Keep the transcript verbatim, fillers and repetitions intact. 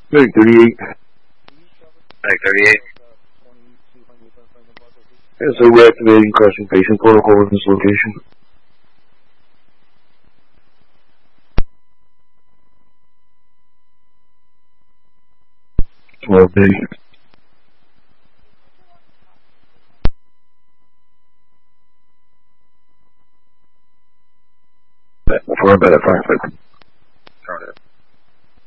Medic thirty-eight. Medic thirty-eight. Yeah, so we're activating crossing patient protocol in this location. twelve B. Before I bet at firefighter.